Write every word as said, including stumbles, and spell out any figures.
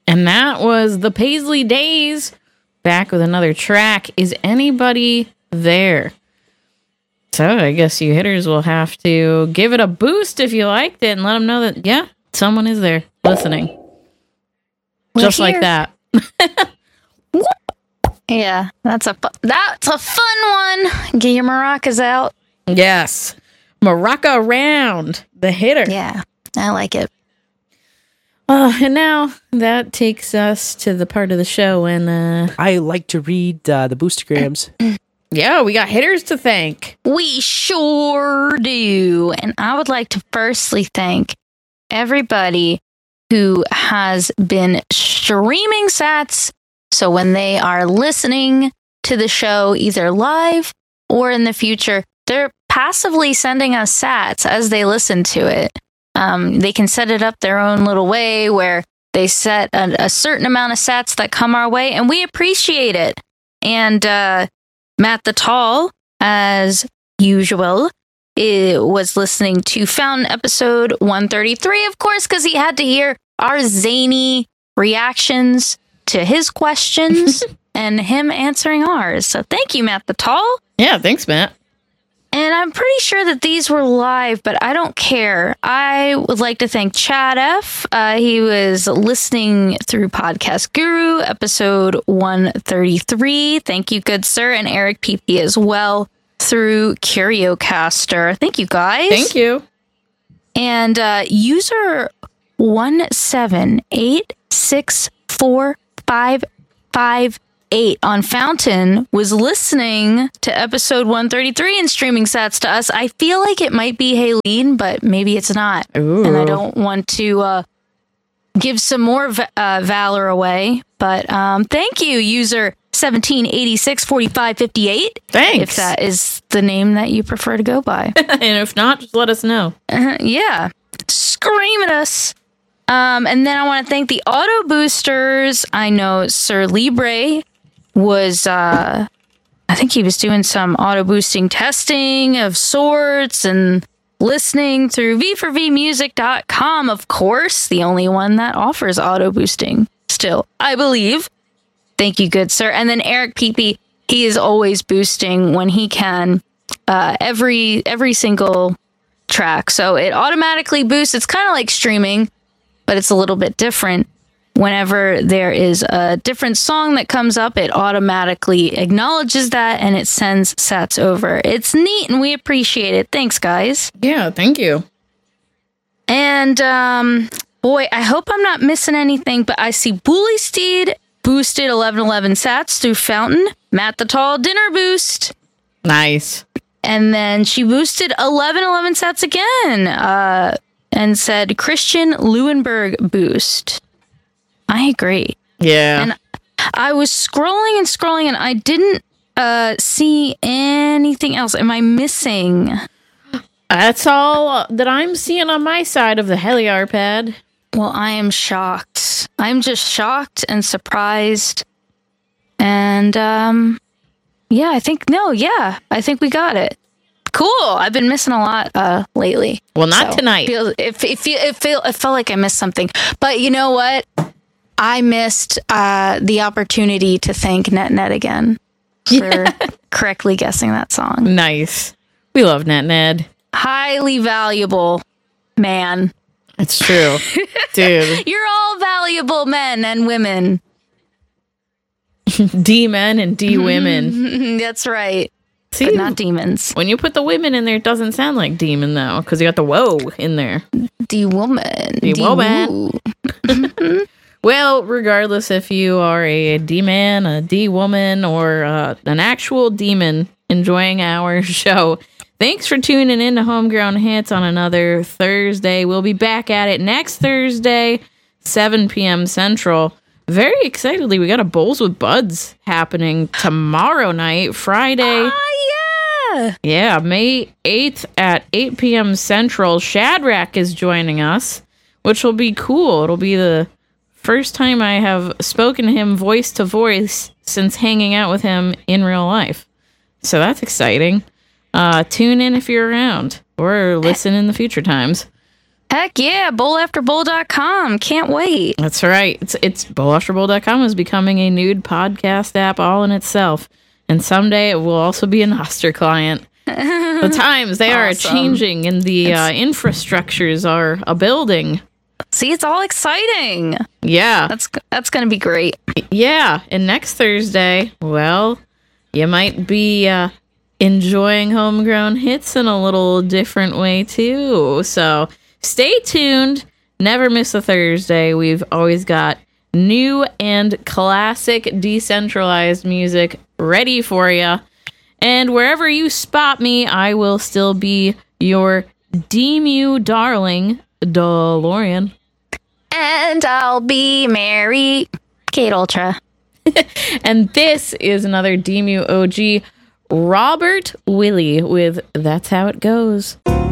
And that was the Paisley Days, back with another track. Is anybody there? So I guess you hitters will have to give it a boost if you liked it and let them know that, yeah, someone is there listening. We're Just here. like that. Yeah, that's a fu- that's a fun one. Get your maracas out. Yes. Maraca round, the hitter. Yeah, I like it. Uh, and now that takes us to the part of the show when, uh, I like to read uh, the boostergrams. yeah, we got hitters to thank. We sure do. And I would like to firstly thank everybody who has been streaming sats. So when they are listening to the show, either live or in the future, they're passively sending us sats as they listen to it. Um, they can set it up their own little way where they set a, a certain amount of sats that come our way, and we appreciate it. And uh, Matt the Tall, as usual, it was listening to Fountain episode one thirty-three, of course, because he had to hear our zany reactions to his questions and him answering ours. So thank you, Matt the Tall. Yeah, thanks, Matt. And I'm pretty sure that these were live, but I don't care. I would like to thank Chad F. Uh, he was listening through Podcast Guru, episode one thirty-three. Thank you, good sir. And Eric P P as well through CurioCaster. Thank you, guys. Thank you. And uh, user one seven eight six four five five eight on Fountain was listening to episode one thirty-three and streaming sats to us. I feel like it might be Haleen, but maybe it's not. Ooh. And I don't want to uh, give some more v- uh, valor away. But um, thank you, user seventeen eighty-six forty-five fifty-eight. Thanks. If that is the name that you prefer to go by. And if not, just let us know. Uh, yeah. Scream at us. Um, and then I want to thank the auto boosters. I know Sir Libre was, uh, I think he was doing some auto boosting testing of sorts and listening through v four v music dot com, of course, the only one that offers auto boosting still, I believe. Thank you, good sir. And then Eric Peepee, he is always boosting when he can, uh, every, every single track. So it automatically boosts. It's kind of like streaming, but it's a little bit different. Whenever there is a different song that comes up, it automatically acknowledges that and it sends sats over. It's neat and we appreciate it. Thanks, guys. Yeah, thank you. And um, boy, I hope I'm not missing anything, but I see Bully Steed boosted eleven eleven sats through Fountain. Matt the Tall dinner boost. Nice. And then she boosted eleven eleven sats again uh, and said Christian Leuenberg boost. I agree. Yeah. And I was scrolling and scrolling and I didn't uh, see anything else. Am I missing? That's all that I'm seeing on my side of the Heliar pad. Well, I am shocked. I'm just shocked and surprised. And um, yeah, I think, no, yeah, I think we got it. Cool. I've been missing a lot uh, lately. Well, not So, tonight. Feel, it, it, feel, it, feel, it felt like I missed something. But you know what? I missed uh, the opportunity to thank NetNet again for correctly guessing that song. Nice. We love NetNed. Highly valuable, man. It's true. Dude. You're all valuable men and women. D men and D women. That's right. See, But not demons. when you put the women in there, it doesn't sound like demon, though, because you got the whoa in there. D woman. D woman. Well, regardless if you are a D-man, a D-woman, or uh, an actual demon enjoying our show, thanks for tuning in to Homegrown Hits on another Thursday. We'll be back at it next Thursday, seven p.m. Central. Very excitedly, we got a Bowls with Buds happening tomorrow night, Friday. Oh, yeah. Yeah, May eighth at eight p.m. Central. Shadrach is joining us, which will be cool. It'll be the first time I have spoken to him voice to voice since hanging out with him in real life. So that's exciting. Uh, tune in if you're around or listen in the future times. Heck yeah, bowl after bowl dot com. Can't wait. That's right. It's it's bowl after bowl dot com is becoming a nude podcast app all in itself. And someday it will also be a Nostr client. The times, they are Awesome. changing and the uh, infrastructures are a building. See, it's all exciting. Yeah. That's that's going to be great. Yeah. And next Thursday, well, you might be uh, enjoying homegrown hits in a little different way too. So stay tuned. Never miss a Thursday. We've always got new and classic decentralized music ready for you. And wherever you spot me, I will still be your D-Mew darling, DeLorean. And I'll be Mary Kate Ultra. And this is another D-Mew O G, Robert Willie with That's How It Goes.